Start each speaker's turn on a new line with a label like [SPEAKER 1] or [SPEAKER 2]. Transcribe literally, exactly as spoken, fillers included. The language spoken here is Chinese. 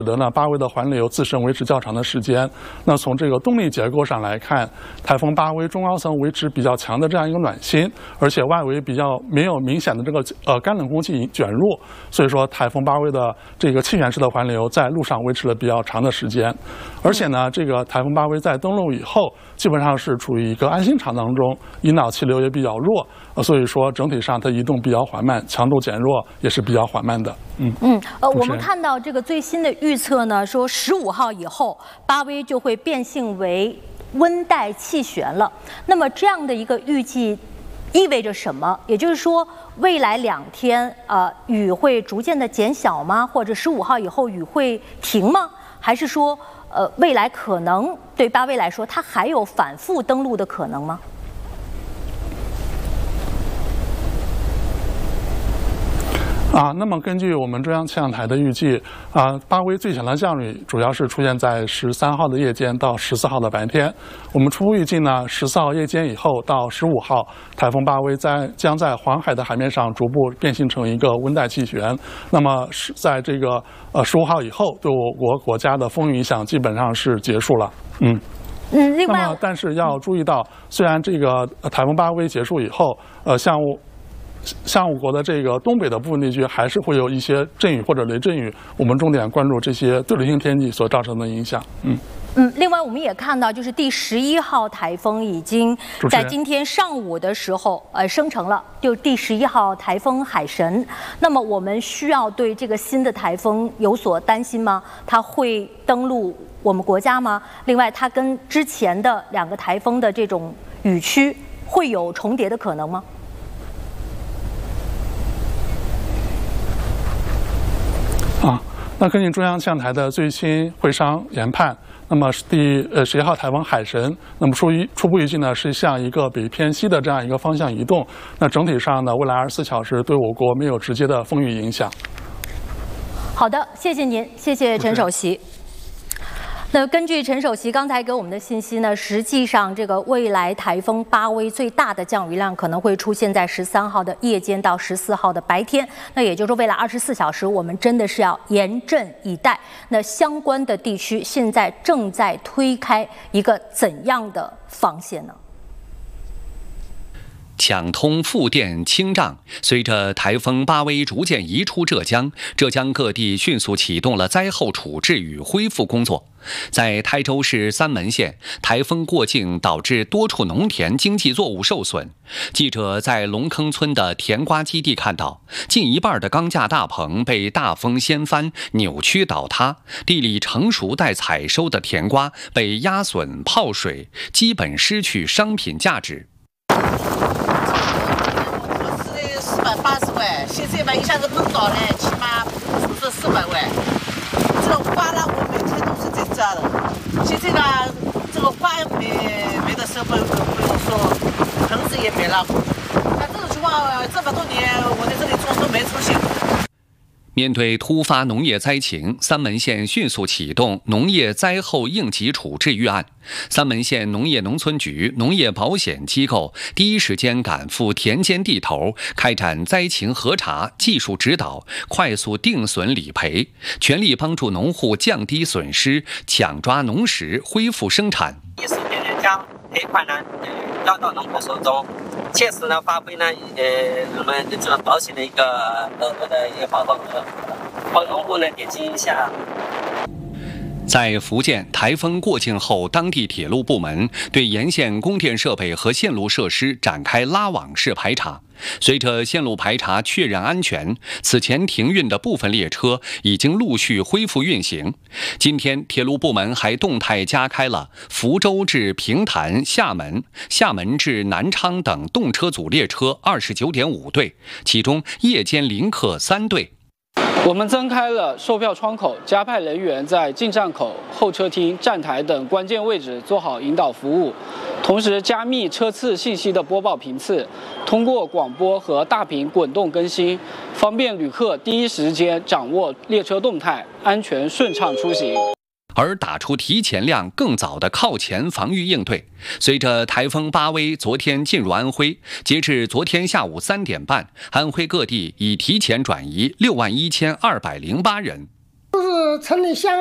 [SPEAKER 1] 使得呢巴威的环流自身维持较长的时间。那从这个动力结构上来看，台风巴威中高层维持比较强的这样一个暖心，而且外围比较没有明显的这个呃干冷空气卷入，所以说台风巴威的这个气旋式的环流在路上维持了比较长的时间。而且呢，这个台风巴威在登陆以后，基本上是处于一个安心场当中，引导气流也比较弱，呃，所以说整体上它移动比较缓慢，强度减弱也是比较缓慢的。嗯
[SPEAKER 2] 嗯，呃，我们看到这个最新的预测呢，说十五号以后，巴威就会变性为温带气旋了。那么这样的一个预计意味着什么？也就是说，未来两天，呃，雨会逐渐的减小吗？或者十五号以后雨会停吗？还是说，呃，未来可能对巴威来说，它还有反复登陆的可能吗？
[SPEAKER 1] 啊，那么根据我们中央气象台的预计，啊，巴威最强的降雨主要是出现在十三号的夜间到十四号的白天。我们初步预计呢，十四号夜间以后到十五号，台风巴威在将在黄海的海面上逐步变形成一个温带气旋。那么是在这个呃十五号以后，对我国国家的风雨影响基本上是结束了。嗯。
[SPEAKER 2] 嗯，另外，
[SPEAKER 1] 那么但是要注意到，虽然这个台风巴威结束以后，呃，像我。像我国的这个东北的部分地区，还是会有一些阵雨或者雷阵雨，我们重点关注这些对流性天气所造成的影响。嗯
[SPEAKER 2] 嗯，另外我们也看到，就是第十一号台风已经在今天上午的时候，呃，生成了，就第十一号台风海神。那么我们需要对这个新的台风有所担心吗？它会登陆我们国家吗？另外，它跟之前的两个台风的这种雨区会有重叠的可能吗？
[SPEAKER 1] 啊，那根据中央气象台的最新会商研判，那么第呃十一号台风海神，那么初一初步预计呢是向一个北偏西的这样一个方向移动。那整体上呢，未来二十四小时对我国没有直接的风雨影响。
[SPEAKER 2] 好的，谢谢您，谢谢陈首席。那根据陈首席刚才给我们的信息呢，实际上这个未来台风巴威最大的降雨量可能会出现在十三号的夜间到十四号的白天。那也就是说，未来二十四小时，我们真的是要严阵以待。那相关的地区现在正在推开一个怎样的防线呢？
[SPEAKER 3] 抢通复电清障，随着台风巴威逐渐移出浙江，浙江各地迅速启动了灾后处置与恢复工作。在台州市三门县，台风过境导致多处农田经济作物受损。记者在龙坑村的甜瓜基地看到，近一半的钢架大棚被大风掀翻、扭曲倒塌，地里成熟待采收的甜瓜被压损泡水，基本失去商品价值。
[SPEAKER 4] 四百八十万，现在吧一下子弄倒了，起码是四百万。这花呢，我每天都是在这的。现在呢，这个花没没得收，不不用说，棚子也没了。那这种情况，这么多年我在这里种都没出现。
[SPEAKER 3] 面对突发农业灾情，三门县迅速启动农业灾后应急处置预案。三门县农业农村局、农业保险机构第一时间赶赴田间地头，开展灾情核查、技术指导，快速定损理赔，全力帮助农户降低损失，抢抓农时，恢复生产。
[SPEAKER 5] 第一时间呢，将赔款呢交到农户手中，切实呢发挥呢呃我们这个保险的一个呃的一个保护和帮农户呢减轻影响。
[SPEAKER 3] 在福建，台风过境后，当地铁路部门对沿线供电设备和线路设施展开拉网式排查。随着线路排查确认安全，此前停运的部分列车已经陆续恢复运行。今天，铁路部门还动态加开了福州至平潭、厦门、厦门至南昌等动车组列车二十九点五对，其中夜间临客三对。
[SPEAKER 6] 我们增开了售票窗口，加派人员在进站口、候车厅、站台等关键位置做好引导服务，同时加密车次信息的播报频次，通过广播和大屏滚动更新，方便旅客第一时间掌握列车动态，安全顺畅出行。
[SPEAKER 3] 而打出提前量，更早的靠前防御应对。随着台风巴威昨天进入安徽，截至昨天下午三点半，安徽各地已提前转移六万一千二百零八人。
[SPEAKER 7] 都是城里乡